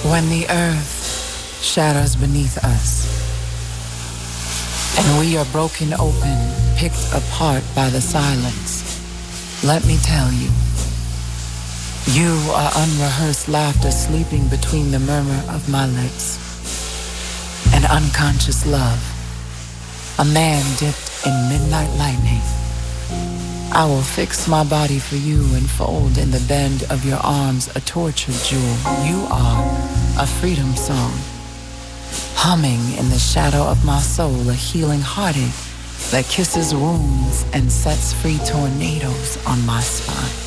When the earth shatters beneath us, and we are broken open, picked apart by the silence, let me tell you, you are unrehearsed laughter sleeping between the murmur of my lips, an unconscious love, a man dipped in midnight lightning. I will fix my body for you and fold in the bend of your arms a tortured jewel. You are a freedom song, humming in the shadow of my soul, a healing heartache that kisses wounds and sets free tornadoes on my spine.